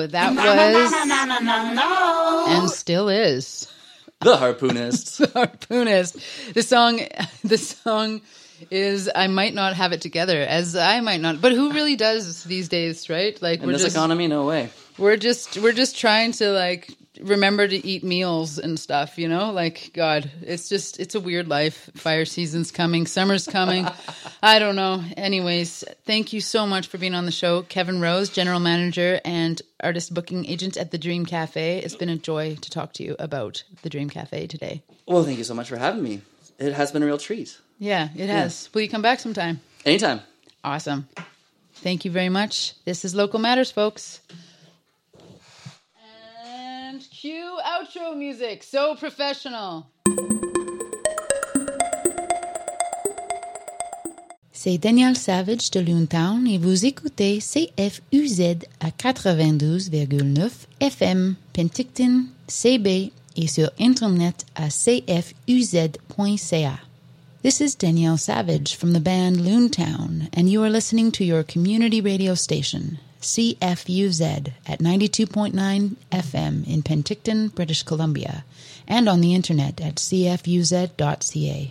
that was and still is The Harpoonist. The Harpoonist. The song is I Might Not Have It Together, as I might not, but who really does these days, right? Like In this economy, no way. We're just trying to like remember to eat meals and stuff, you know? Like, God, it's a weird life. Fire season's coming, summer's coming. I don't know. Anyways, thank you so much for being on the show. Kevin Rose, General Manager and Artist Booking Agent at the Dream Cafe. It's been a joy to talk to you about the Dream Cafe today. Well, thank you so much for having me. It has been a real treat. Yeah, it has. Will you come back sometime? Anytime. Awesome. Thank you very much. This is Local Matters, folks. And cue outro music. So professional. C'est Daniel Savage de Loontown et vous écoutez CFUZ à 92,9 FM, Penticton, CB et sur Internet à cfuz.ca. This is Danielle Savage from the band Loontown, and you are listening to your community radio station, CFUZ, at 92.9 FM in Penticton, British Columbia, and on the internet at cfuz.ca.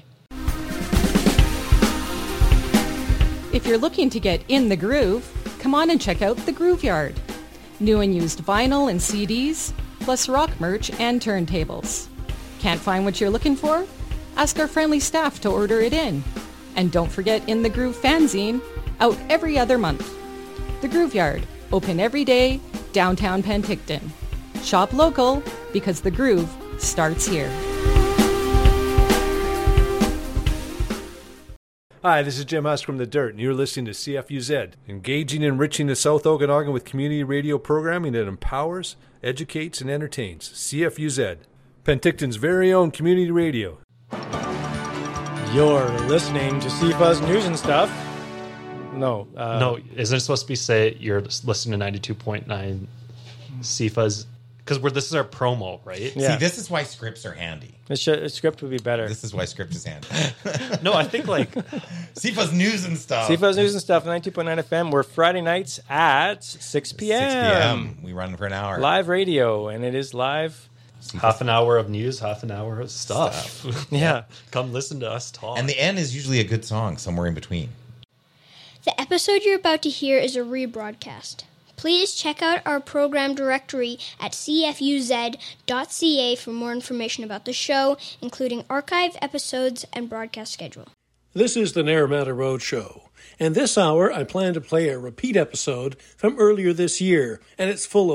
If you're looking to get in the groove, come on and check out The Groove Yard. New and used vinyl and CDs, plus rock merch and turntables. Can't find what you're looking for? Ask our friendly staff to order it in. And don't forget In the Groove fanzine, out every other month. The Groove Yard, open every day, downtown Penticton. Shop local, because the groove starts here. Hi, this is Jim Husk from The Dirt, and you're listening to CFUZ, engaging and enriching the South Okanagan with community radio programming that empowers, educates, and entertains. CFUZ, Penticton's very own community radio. You're listening to CFUZ News and Stuff. No. No, isn't it supposed to be say you're listening to 92.9 CFUZ? Because this is our promo, right? Yeah. See, this is why scripts are handy. A script would be better. This is why script is handy. No, I think like... CFUZ News and Stuff. CFUZ News and Stuff, 92.9 FM. We're Friday nights at 6 p.m. 6 p.m. We run for an hour. Live radio, and it is live... Half an hour of news, half an hour of stuff. Yeah. Come listen to us talk. And the end is usually a good song somewhere in between. The episode you're about to hear is a rebroadcast. Please check out our program directory at cfuz.ca for more information about the show, including archive episodes and broadcast schedule. This is the Naramata Road Show, and this hour I plan to play a repeat episode from earlier this year, and it's full of